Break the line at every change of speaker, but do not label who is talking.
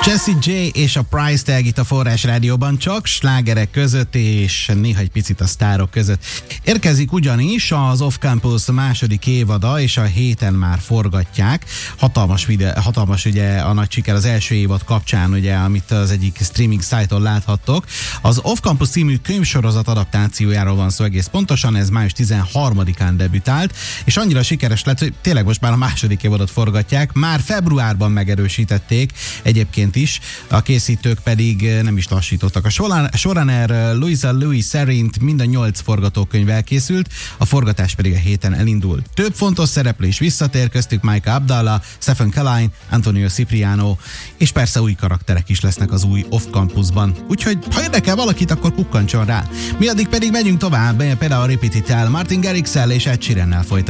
Jessie J és a Price Tag itt a Forrás Rádióban, csak slágerek között és néha egy picit a sztárok között. Érkezik ugyanis az Off Campus második évada, és a héten már forgatják. Hatalmas ugye a nagy siker az első évad kapcsán, ugye, amit az egyik streaming szájton láthattok. Az Off Campus című könyvsorozat adaptációjáról van szó egész pontosan, ez május 13-án debütált, és annyira sikeres lett, hogy tényleg most már a második évadot forgatják, már februárban megerősítették egyébként is, a készítők pedig nem is lassítottak. A showrunner Louisa Louis szerint mind a 8 forgatókönyv elkészült, a forgatás pedig a héten elindul. Több fontos szereplő is visszatér, köztük Micah Abdallah, Stephen Kaline, Antonio Cipriano, és persze új karakterek is lesznek az új Off Campusban. Úgyhogy, ha érdekel valakit, akkor kukkantson rá. Mi addig pedig megyünk tovább, például a Repeat It El, Martin Garrixel és Ed Sheerannel folytatjuk.